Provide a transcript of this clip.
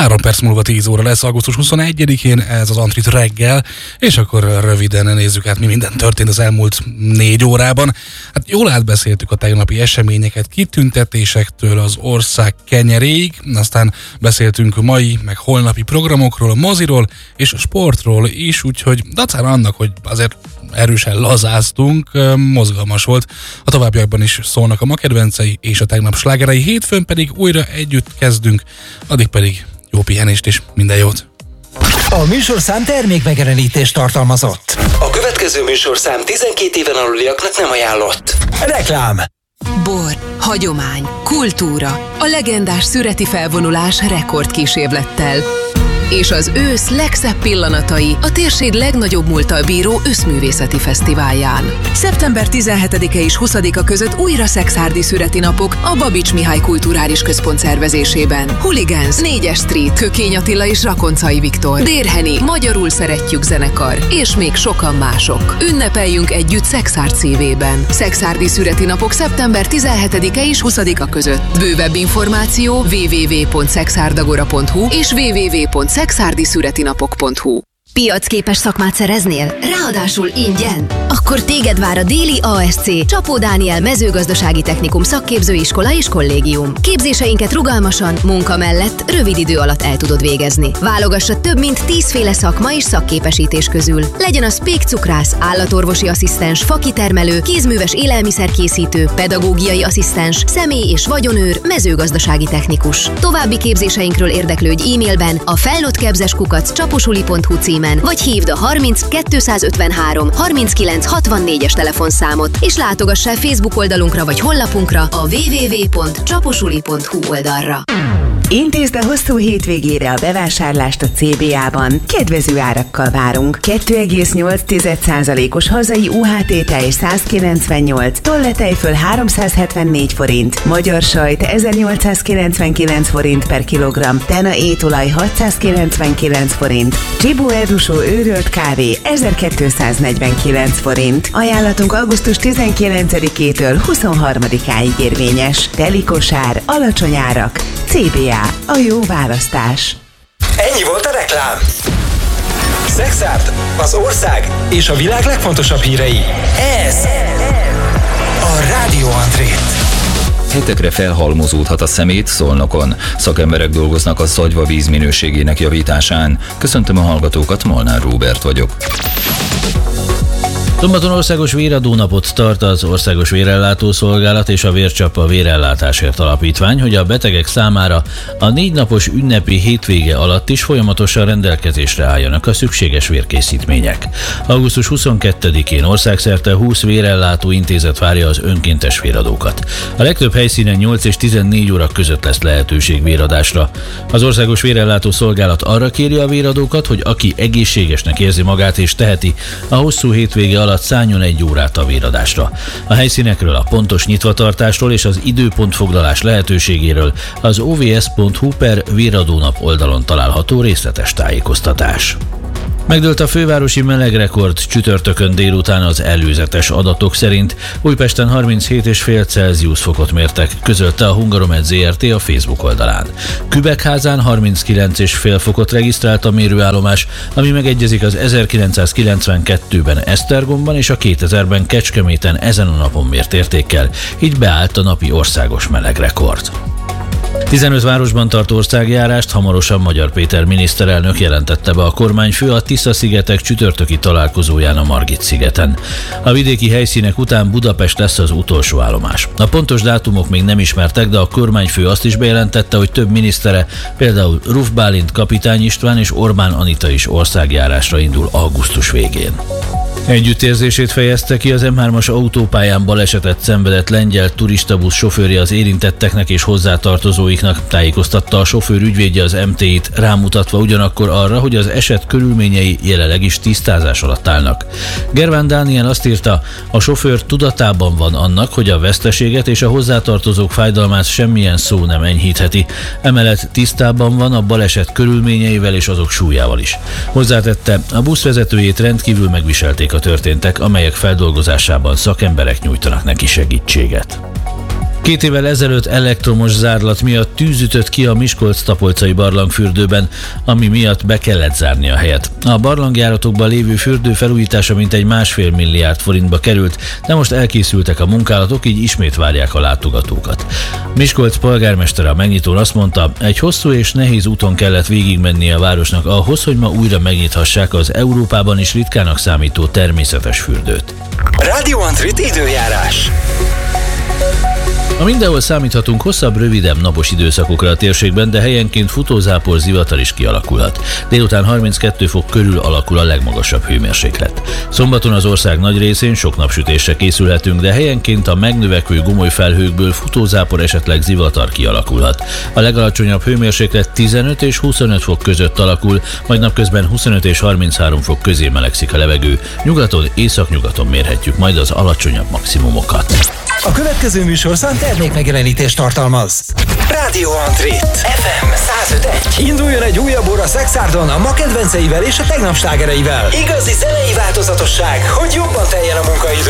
3 perc múlva 10 óra lesz, augusztus 21-én, ez az Antrit reggel, és akkor röviden nézzük át, mi minden történt az elmúlt 4 órában. Hát jól átbeszéltük a tegnapi eseményeket, kitüntetésektől az ország kenyeréig, aztán beszéltünk mai, meg holnapi programokról, moziról és sportról is, úgyhogy dacára annak, hogy azért erősen lazáztunk, mozgalmas volt. A továbbiakban is szólnak a ma kedvencei és a tegnap slágerei, hétfőn pedig újra együtt kezdünk, addig pedig jó pihenést és minden jót! A műsorszám termékmegjelenítést tartalmazott. A következő műsorszám 12 éven aluliaknak nem ajánlott. Reklám. Bor, hagyomány, kultúra, a legendás szüreti felvonulás rekordkísérlettel. És az ősz legszebb pillanatai a térség legnagyobb múlttal bíró őszművészeti fesztiválján. Szeptember 17-e és 20-a között újra szekszárdi szüreti napok a Babics Mihály Kulturális Központ szervezésében. Hooligans, 4-es Street, Kökény Attila és Rakoncai Viktor, Dérheni, Magyarul szeretjük zenekar, és még sokan mások. Ünnepeljünk együtt Szekszárd szívében. Szekszárdi szüreti napok szeptember 17-e és 20-a között. Bővebb információ www.szexárdagora.hu és www.szexárdiszüretinapok.hu. Piacképes szakmát szereznél? Ráadásul ingyen? Akkor téged vár a Déli ASC, Csapó Dániel mezőgazdasági technikum szakképzőiskola és kollégium. Képzéseinket rugalmasan, munka mellett rövid idő alatt el tudod végezni. Válogassa több mint 10 féle szakma és szakképesítés közül. Legyen az pékcukrász, állatorvosi asszisztens, fakitermelő, kézműves élelmiszerkészítő, pedagógiai asszisztens, személy- és vagyonőr, mezőgazdasági technikus. További képzéseinkről érdeklődj e-mailben a felnőttkepzeskukac.csaposuli.hu címen, vagy hívd a 30 253 39 64-es telefonszámot, és látogass el Facebook oldalunkra vagy honlapunkra a www.csaposuli.hu oldalra. Intézd a hosszú hétvégére a bevásárlást a CBA-ban. Kedvező árakkal várunk. 2,8%-os hazai UHT tej 198, tolletejföl 374 forint, magyar sajt 1899 forint per kilogramm, Tena étolaj 699 forint, Csibó Erdusó őrölt kávé 1249 forint. Ajánlatunk augusztus 19-től 23-áig érvényes. Teli kosár, alacsony árak. CBA. A jó választás. Ennyi volt a reklám. Szekszárd, az ország és a világ legfontosabb hírei. Ez a Rádió Antrit. Hetekre felhalmozódhat a szemét Szolnokon. Szakemberek dolgoznak a Zagyva víz minőségének javításán. Köszöntöm a hallgatókat, Molnár Róbert vagyok. Szombaton országos véradónapot tart az Országos Vérellátó Szolgálat és a Vércsapa Vérellátásért Alapítvány, hogy a betegek számára a 4 napos ünnepi hétvége alatt is folyamatosan rendelkezésre álljanak a szükséges vérkészítmények. Augusztus 22-én országszerte 20 vérellátó intézet várja az önkéntes véradókat. A legtöbb helyszínen 8 és 14 óra között lesz lehetőség véradásra. Az Országos Vérellátó Szolgálat arra kéri a véradókat, hogy aki egészségesnek érzi magát és teheti, a hosszú hétvége alatt szálljon 1 órát a véradásra. A helyszínekről, a pontos nyitvatartásról és az időpontfoglalás lehetőségéről az ovs.hu/véradónap oldalon található részletes tájékoztatás. Megdőlt a fővárosi melegrekord csütörtökön délután az előzetes adatok szerint. Újpesten 37,5 Celsius fokot mértek, közölte a Hungaromed Zrt. A Facebook oldalán. Kübekházán 39,5 fokot regisztrált a mérőállomás, ami megegyezik az 1992-ben Esztergomban és a 2000-ben Kecskeméten ezen a napon mért értékkel, így beállt a napi országos melegrekord. 15 városban tart országjárást hamarosan Magyar Péter miniszterelnök jelentette be a kormányfő a Tisza-szigetek csütörtöki találkozóján a Margit-szigeten. A vidéki helyszínek után Budapest lesz az utolsó állomás. A pontos dátumok még nem ismertek, de a kormányfő azt is bejelentette, hogy több minisztere, például Ruf Bálint, Kapitány István és Orbán Anita is országjárásra indul augusztus végén. Együttérzését fejezte ki az M3-as autópályán balesetet szenvedett lengyel turistabusz sofőrje az érintetteknek és hozzátartozóiknak, tájékoztatta a sofőr ügyvédje az MT-t, rámutatva ugyanakkor arra, hogy az eset körülményei jelenleg is tisztázás alatt állnak. Gerván Dániel azt írta, a sofőr tudatában van annak, hogy a veszteséget és a hozzátartozók fájdalmát semmilyen szó nem enyhítheti. Emellett tisztában van a baleset körülményeivel és azok súlyával is. Hozzátette, a buszvezetőjét rendkívül megviselték a történtek, amelyek feldolgozásában szakemberek nyújtanak neki segítséget. 2 évvel ezelőtt elektromos zárlat miatt tűz ütött ki a Miskolc-Tapolcai barlangfürdőben, ami miatt be kellett zárni a helyet. A barlangjáratokban lévő fürdő felújítása mintegy 1,5 milliárd forintba került, de most elkészültek a munkálatok, így ismét várják a látogatókat. Miskolc polgármestere a megnyitón azt mondta, egy hosszú és nehéz úton kellett végigmennie a városnak ahhoz, hogy ma újra megnyithassák az Európában is ritkának számító természetes fürdőt. Rádió Antrit időjárás. Ma mindenhol számíthatunk hosszabb, rövidebb napos időszakokra a térségben, de helyenként futózápor, zivatar is kialakulhat. Délután 32 fok körül alakul a legmagasabb hőmérséklet. Szombaton az ország nagy részén sok napsütésre készülhetünk, de helyenként a megnövekvő gomoly felhőkből futózápor, esetleg zivatar kialakulhat. A legalacsonyabb hőmérséklet 15 és 25 fok között alakul, majd napközben 25 és 33 fok közé melegszik a levegő. Nyugaton, északnyugaton mérhetjük majd az alacsonyabb maximumokat. A következő műsorszám termékmegjelenítést tartalmaz. Rádió Antrit FM 105.1. Induljon egy újabb óra Szexárdon a ma kedvenceivel és a tegnap slágereivel. Igazi zenei változatosság, hogy jobban